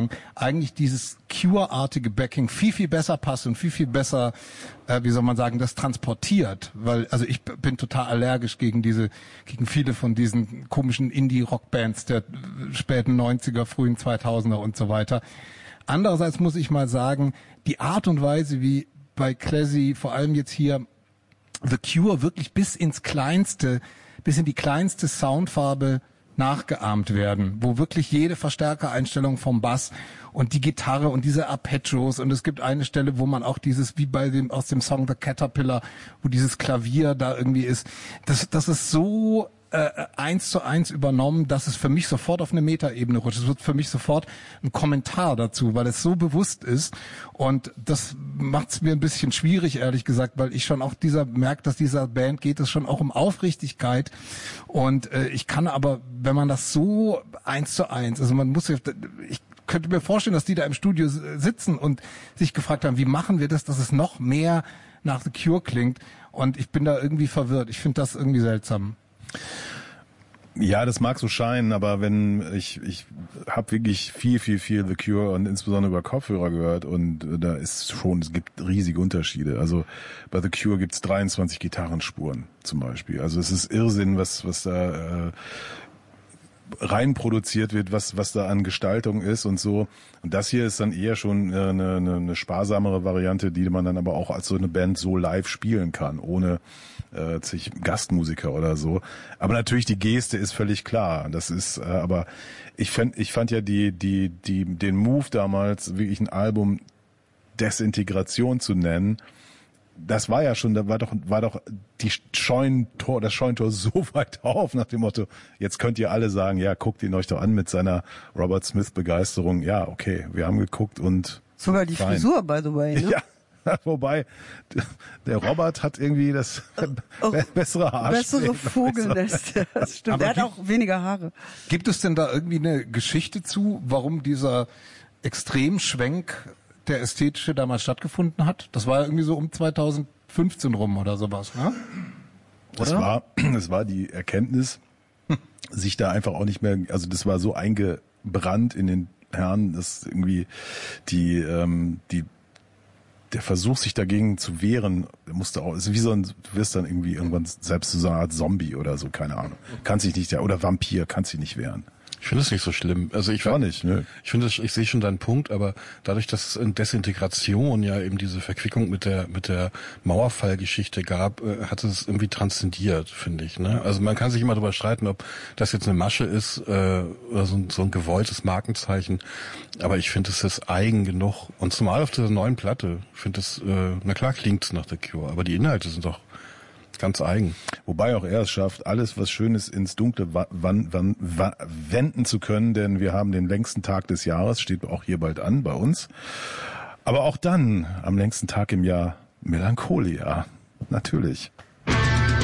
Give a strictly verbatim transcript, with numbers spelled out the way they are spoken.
sagen, eigentlich dieses Cure-artige Backing viel, viel besser passt und viel, viel besser, äh, wie soll man sagen, das transportiert. Weil, also ich bin total allergisch gegen diese, gegen viele von diesen komischen Indie-Rock-Bands der späten neunziger, frühen zweitausender und so weiter. Andererseits muss ich mal sagen, die Art und Weise, wie bei Klesi, vor allem jetzt hier The Cure, wirklich bis ins kleinste, bis in die kleinste Soundfarbe nachgeahmt werden, wo wirklich jede Verstärkereinstellung vom Bass und die Gitarre und diese Arpeggios, und es gibt eine Stelle, wo man auch dieses, wie bei dem, aus dem Song The Caterpillar, wo dieses Klavier da irgendwie ist, das, das ist so äh, eins zu eins übernommen, dass es für mich sofort auf eine Metaebene rutscht. Es wird für mich sofort ein Kommentar dazu, weil es so bewusst ist, und das macht es mir ein bisschen schwierig, ehrlich gesagt, weil ich schon auch dieser merke, dass dieser Band geht es schon auch um Aufrichtigkeit, und äh, ich kann aber, wenn man das so eins zu eins, also man muss, ich könnte mir vorstellen, dass die da im Studio sitzen und sich gefragt haben, wie machen wir das, dass es noch mehr nach The Cure klingt, und ich bin da irgendwie verwirrt. Ich finde das irgendwie seltsam. Ja, das mag so scheinen, aber wenn ich ich habe wirklich viel, viel, viel The Cure und insbesondere über Kopfhörer gehört, und da ist schon, es gibt riesige Unterschiede. Also bei The Cure gibt's dreiundzwanzig Gitarrenspuren zum Beispiel. Also es ist Irrsinn, was was da äh, rein produziert wird, was was da an Gestaltung ist und so. Und das hier ist dann eher schon äh, eine, eine, eine sparsamere Variante, die man dann aber auch als so eine Band so live spielen kann, ohne äh, zig Gastmusiker oder so. Aber natürlich die Geste ist völlig klar. Das ist, äh, aber ich fand, ich fand ja die die die den Move damals, wirklich ein Album Desintegration zu nennen. Das war ja schon, da war doch, war doch die Scheunentor, das Scheunentor so weit auf, nach dem Motto, jetzt könnt ihr alle sagen, ja, guckt ihn euch doch an mit seiner Robert Smith Begeisterung. Ja, okay, wir haben geguckt und sogar die fein. Frisur, by the way, ne? Ja, wobei, der Robert hat irgendwie das oh, bessere Haare. Bessere Vogelnest, das stimmt. Der hat auch weniger Haare. Gibt es denn da irgendwie eine Geschichte zu, warum dieser Extremschwenk der ästhetische damals stattgefunden hat? Das war ja irgendwie so um zweitausendfünfzehn rum oder sowas, ne? Oder? Das war, das war die Erkenntnis, sich da einfach auch nicht mehr, also das war so eingebrannt in den Herren, dass irgendwie die, ähm, die, der Versuch, sich dagegen zu wehren, musste auch, ist wie so ein, du wirst dann irgendwie irgendwann selbst zu so einer Art Zombie oder so, keine Ahnung. Kannst dich nicht, oder Vampir, kannst dich nicht wehren. Ich finde es nicht so schlimm. Also ich war nicht, ne? Ich finde, ich sehe schon deinen Punkt, aber dadurch, dass es in Desintegration ja eben diese Verquickung mit der mit der Mauerfallgeschichte gab, äh, hat es irgendwie transzendiert, finde ich. Ne? Also man kann sich immer darüber streiten, ob das jetzt eine Masche ist äh, oder so ein, so ein gewolltes Markenzeichen. Aber ich finde, es ist eigen genug. Und zumal auf dieser neuen Platte, ich finde es, äh, na klar klingt's nach The Cure, aber die Inhalte sind doch ganz eigen. Wobei auch er es schafft, alles, was Schönes ins Dunkle wa- wan- wan- wa- wenden zu können, denn wir haben den längsten Tag des Jahres, steht auch hier bald an bei uns. Aber auch dann, am längsten Tag im Jahr, Melancholia. Natürlich.